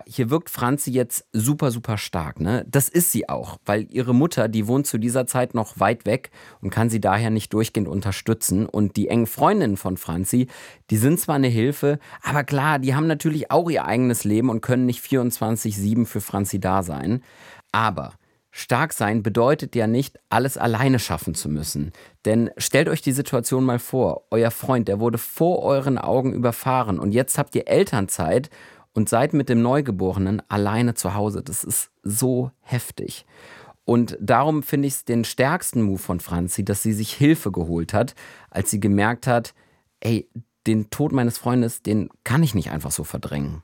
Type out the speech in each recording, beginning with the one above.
hier wirkt Franzi jetzt super, super stark, ne? Das ist sie auch, weil ihre Mutter, die wohnt zu dieser Zeit noch weit weg und kann sie daher nicht durchgehend unterstützen. Und die engen Freundinnen von Franzi, die sind zwar eine Hilfe, aber klar, die haben natürlich auch ihr eigenes Leben und können nicht 24/7 für Franzi da sein. Aber stark sein bedeutet ja nicht, alles alleine schaffen zu müssen. Denn stellt euch die Situation mal vor, euer Freund, der wurde vor euren Augen überfahren und jetzt habt ihr Elternzeit und seid mit dem Neugeborenen alleine zu Hause. Das ist so heftig. Und darum finde ich es den stärksten Move von Franzi, dass sie sich Hilfe geholt hat, als sie gemerkt hat, ey, den Tod meines Freundes, den kann ich nicht einfach so verdrängen.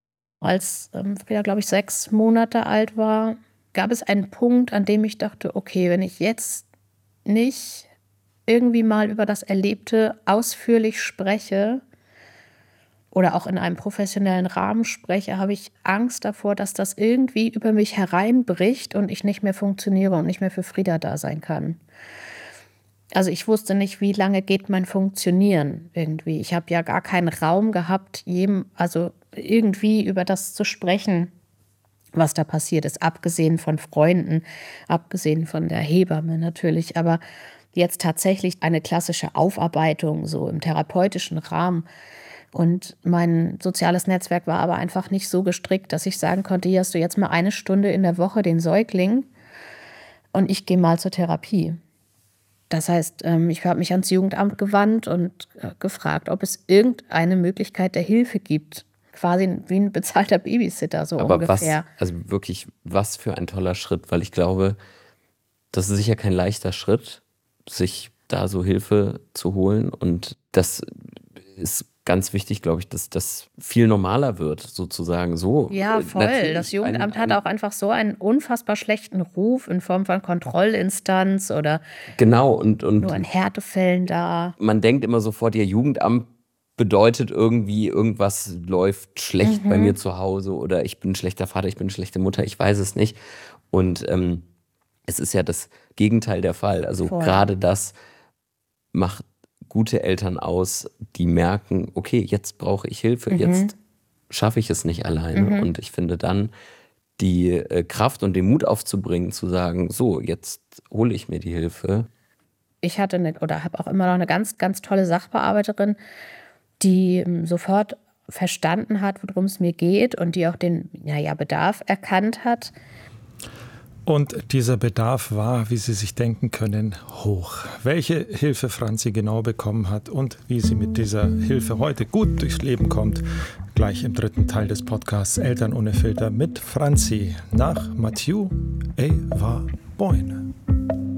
Als Frieda, glaube ich, 6 Monate alt war, gab es einen Punkt, an dem ich dachte, okay, wenn ich jetzt nicht irgendwie mal über das Erlebte ausführlich spreche oder auch in einem professionellen Rahmen spreche, habe ich Angst davor, dass das irgendwie über mich hereinbricht und ich nicht mehr funktioniere und nicht mehr für Frieda da sein kann. Also ich wusste nicht, wie lange geht mein Funktionieren irgendwie. Ich habe ja gar keinen Raum gehabt, also irgendwie über das zu sprechen, was da passiert ist, abgesehen von Freunden, abgesehen von der Hebamme natürlich, aber jetzt tatsächlich eine klassische Aufarbeitung so im therapeutischen Rahmen. Und mein soziales Netzwerk war aber einfach nicht so gestrickt, dass ich sagen konnte, hier hast du jetzt mal 1 Stunde in der Woche den Säugling und ich gehe mal zur Therapie. Das heißt, ich habe mich ans Jugendamt gewandt und gefragt, ob es irgendeine Möglichkeit der Hilfe gibt. Quasi wie ein bezahlter Babysitter, so Aber ungefähr. also wirklich, was für ein toller Schritt, weil ich glaube, das ist sicher kein leichter Schritt, sich da so Hilfe zu holen. Und das ist ganz wichtig, glaube ich, dass das viel normaler wird, sozusagen so. Ja, voll. Das Jugendamt hat auch einfach so einen unfassbar schlechten Ruf in Form von Kontrollinstanz oder genau, und nur in Härtefällen da. man denkt immer sofort, ihr Jugendamt bedeutet irgendwie, irgendwas läuft schlecht bei mir zu Hause oder ich bin ein schlechter Vater, ich bin eine schlechte Mutter, ich weiß es nicht. Und es ist ja das Gegenteil der Fall. Also gerade das macht gute Eltern aus, die merken, okay, jetzt brauche ich Hilfe, jetzt schaffe ich es nicht alleine. Und ich finde dann die Kraft und den Mut aufzubringen, zu sagen, so, jetzt hole ich mir die Hilfe. Ich hatte habe auch immer noch eine ganz, ganz tolle Sachbearbeiterin, die sofort verstanden hat, worum es mir geht und die auch den Bedarf erkannt hat. Und dieser Bedarf war, wie Sie sich denken können, hoch. Welche Hilfe Franzi genau bekommen hat und wie sie mit dieser Hilfe heute gut durchs Leben kommt, gleich im 3. Teil des Podcasts Eltern ohne Filter mit Franzi nach Mathieu Eva Boyne.